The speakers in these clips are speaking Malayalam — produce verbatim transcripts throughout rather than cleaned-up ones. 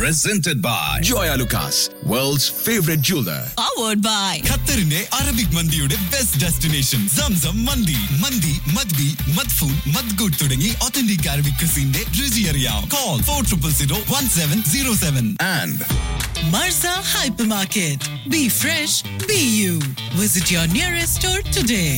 presented by Joya Lucas, world's favorite jeweler. Powered by ഖത്തറിന്റെ അറബിക് മന്തിയുടെ ബെസ്റ്റ് ഡെസ്റ്റിനേഷൻ സംസം മന്തി. മന്തി മദ്ബി മദ്ഫൂൻ മദ്ഗുഡ് തുടങ്ങി ഒത്തന്റിക് അറബിക് ക്രിസിന്റെ രുചി അറിയാം. Call for triple zero one seven zero seven. And Marza Hypermarket. Be fresh, be you. Visit your nearest store today.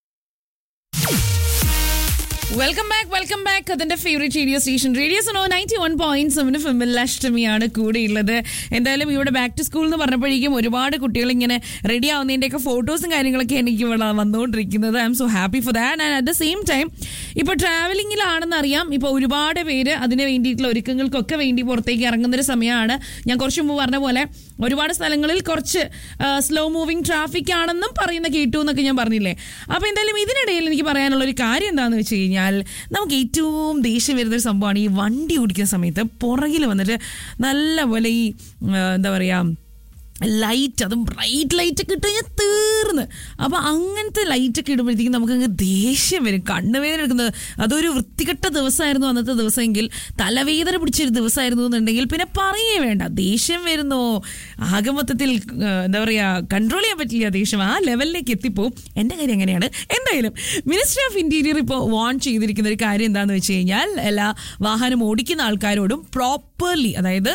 Welcome back welcome back അതിന്റെ favourite radio station radio Suno ninety one point seven ഫിമിൽ അഷ്ടമിയാണ് കൂടെയുള്ളത്. എന്തായാലും ഇവിടെ ബാക്ക് ടു സ്കൂൾ എന്ന് പറഞ്ഞപ്പോഴേക്കും ഒരുപാട് കുട്ടികൾ ഇങ്ങനെ റെഡി ആവുന്നതിൻ്റെയൊക്കെ ഫോട്ടോസും കാര്യങ്ങളൊക്കെ എനിക്ക് ഇവിടെ വന്നുകൊണ്ടിരിക്കുന്നത്. I M so happy for that. And at the same time ഇപ്പോൾ ട്രാവലിങ്ങിലാണെന്ന് അറിയാം. ഇപ്പോൾ ഒരുപാട് പേര് അതിന് വേണ്ടിയിട്ടുള്ള ഒരുക്കങ്ങൾക്കൊക്കെ വേണ്ടി പുറത്തേക്ക് ഇറങ്ങുന്നൊരു സമയമാണ്. ഞാൻ കുറച്ച് മുമ്പ് പറഞ്ഞ പോലെ ഒരുപാട് സ്ഥലങ്ങളിൽ കുറച്ച് സ്ലോ മൂവിങ് ട്രാഫിക് ആണെന്നും പറയുന്ന കേട്ടു എന്നൊക്കെ ഞാൻ പറഞ്ഞില്ലേ. അപ്പോൾ എന്തായാലും ഇതിനിടയിൽ എനിക്ക് പറയാനുള്ള ഒരു കാര്യം എന്താണെന്ന് വെച്ച് കഴിഞ്ഞാൽ, നമുക്ക് ഏറ്റവും ദേഷ്യം വരുന്നൊരു സംഭവമാണ് ഈ വണ്ടി ഓടിക്കുന്ന സമയത്ത് പുറകിൽ വന്നിട്ട് നല്ല പോലെ ഈ എന്താ പറയുക ലൈറ്റ്, അതും ബ്രൈറ്റ് ലൈറ്റൊക്കെ ഇട്ട് കഴിഞ്ഞാൽ തീർന്ന്. അപ്പോൾ അങ്ങനത്തെ ലൈറ്റൊക്കെ ഇടുമ്പോഴത്തേക്കും നമുക്കങ്ങ് ദേഷ്യം വരും, കണ്ണുവേദന എടുക്കുന്നത്. അതൊരു വൃത്തികെട്ട ദിവസമായിരുന്നു അന്നത്തെ ദിവസമെങ്കിൽ, തലവേദന പിടിച്ചൊരു ദിവസമായിരുന്നു എന്നുണ്ടെങ്കിൽ പിന്നെ പറയേ വേണ്ട, ദേഷ്യം വരുന്നോ ആകെ മൊത്തത്തിൽ എന്താ പറയുക കൺട്രോൾ ചെയ്യാൻ പറ്റില്ല, ദേഷ്യം ആ ലെവലിലേക്ക് എത്തിപ്പോവും. എൻ്റെ കാര്യം എങ്ങനെയാണ്. എന്തായാലും മിനിസ്ട്രി ഓഫ് ഇൻറ്റീരിയർ ഇപ്പോൾ വാൺ ചെയ്തിരിക്കുന്ന ഒരു കാര്യം എന്താണെന്ന് വെച്ച് കഴിഞ്ഞാൽ, എല്ലാ വാഹനം ഓടിക്കുന്ന ആൾക്കാരോടും പ്രോപ്പർലി, അതായത്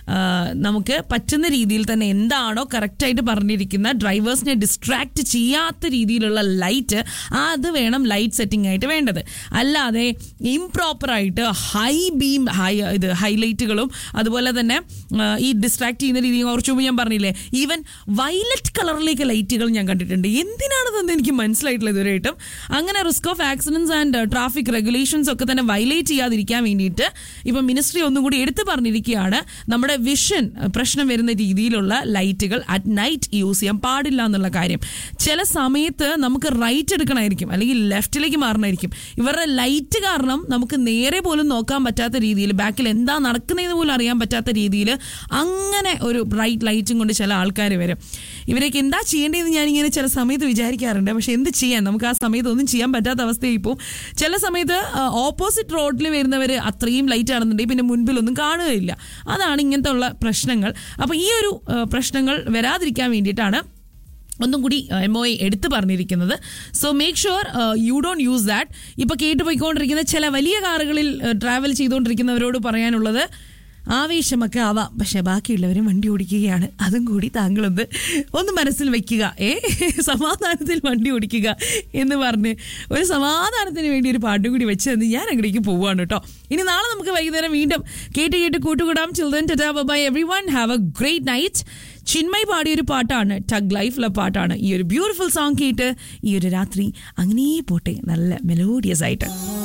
നമുക്ക് പറ്റുന്ന രീതിയിൽ തന്നെ എന്താണോ കറക്റ്റായിട്ട് പറഞ്ഞിരിക്കുന്ന ഡ്രൈവേഴ്സിനെ ഡിസ്ട്രാക്ട് ചെയ്യാത്ത രീതിയിലുള്ള ലൈറ്റ്, അത് വേണം ലൈറ്റ് സെറ്റിംഗ് ആയിട്ട് വേണ്ടത്. അല്ലാതെ ഇംപ്രോപ്പറായിട്ട് ഹൈ ബീം ഹൈ ഇത് ഹൈലൈറ്റുകളും അതുപോലെ തന്നെ ഈ ഡിസ്ട്രാക്ട് ചെയ്യുന്ന രീതിയിൽ കുറച്ച് മുമ്പ് ഞാൻ പറഞ്ഞില്ലേ, ഈവൻ വയലറ്റ് കളറിലേക്ക് ലൈറ്റുകൾ ഞാൻ കണ്ടിട്ടുണ്ട്. എന്തിനാണെന്ന് എനിക്ക് മനസ്സിലായിട്ടില്ല ഇതുവരെയായിട്ടും. അങ്ങനെ risk of accidents and traffic regulations ഒക്കെ തന്നെ വയലേറ്റ് ചെയ്യാതിരിക്കാൻ വേണ്ടിയിട്ട് ഇപ്പം മിനിസ്ട്രി ഒന്നും കൂടി എടുത്തു പറഞ്ഞിരിക്കുകയാണ്, നമ്മുടെ വിഷൻ പ്രശ്നം വരുന്ന രീതിയിലുള്ള ലൈറ്റുകൾ അറ്റ് നൈറ്റ് യൂസ് ചെയ്യാൻ പാടില്ല എന്നുള്ള കാര്യം. ചില സമയത്ത് നമുക്ക് റൈറ്റ് എടുക്കണമായിരിക്കും അല്ലെങ്കിൽ ലെഫ്റ്റിലേക്ക് മാറണമായിരിക്കും. ഇവരുടെ ലൈറ്റ് കാരണം നമുക്ക് നേരെ പോലും നോക്കാൻ പറ്റാത്ത രീതിയിൽ, ബാക്കിൽ എന്താ നടക്കുന്നതെന്ന് പോലും അറിയാൻ പറ്റാത്ത രീതിയിൽ അങ്ങനെ ഒരു ബ്രൈറ്റ് ലൈറ്റും കൊണ്ട് ചില ആൾക്കാർ വരും. ഇവരൊക്കെ എന്താ ചെയ്യേണ്ടതെന്ന് ഞാനിങ്ങനെ ചില സമയത്ത് വിചാരിക്കാറുണ്ട്. പക്ഷെ എന്ത് ചെയ്യാൻ, നമുക്ക് ആ സമയത്ത് ഒന്നും ചെയ്യാൻ പറ്റാത്ത അവസ്ഥയായി പോകും. ചില സമയത്ത് ഓപ്പോസിറ്റ് റോഡിൽ വരുന്നവർ അത്രയും ലൈറ്റ് ആണെന്നുണ്ടെങ്കിൽ പിന്നെ മുൻപിലൊന്നും കാണുകയില്ല. അതാണ് ഇങ്ങനത്തെ ഉള്ള പ്രശ്നങ്ങൾ. അപ്പോൾ ഈ ഒരു പ്രശ്നങ്ങൾ വരാതിരിക്കാൻ വേണ്ടിയിട്ടാണ് ഒന്നും കൂടി എം ഒ ഐ എടുത്തു പറഞ്ഞിരിക്കുന്നത്. So make sure you don't use that. ഇപ്പോൾ കേട്ടുപോയിക്കൊണ്ടിരിക്കുന്ന ചില വലിയ കാറുകളിൽ ട്രാവൽ ചെയ്തുകൊണ്ടിരിക്കുന്നവരോട് പറയാനുള്ളത്, ആവേശമൊക്കെ ആവാം, പക്ഷെ ബാക്കിയുള്ളവരും വണ്ടി ഓടിക്കുകയാണ്, അതും കൂടി താങ്കളൊന്ന് ഒന്ന് മനസ്സിൽ വെക്കുക. ഏ സമാധാനത്തിൽ വണ്ടി ഓടിക്കുക എന്ന് പറഞ്ഞ് ഒരു സമാധാനത്തിന് വേണ്ടി ഒരു പാട്ടും കൂടി വെച്ച് തന്ന് ഞാൻ അങ്ങോട്ടേക്ക് പോവുകയാണ് കേട്ടോ. ഇനി നാളെ നമുക്ക് വൈകുന്നേരം വീണ്ടും കേട്ട് കേട്ട് കൂട്ടുകൂടാം. Children tata bye everyone, have A great night. Chinmay പാടിയൊരു പാട്ടാണ്, ടഗ് ലൈഫിലെ പാട്ടാണ്. ഈ ഒരു ബ്യൂട്ടിഫുൾ സോങ് കേട്ട് ഈ ഒരു രാത്രി അങ്ങനെ പോട്ടെ, നല്ല മെലോഡിയസ് ആയിട്ട്.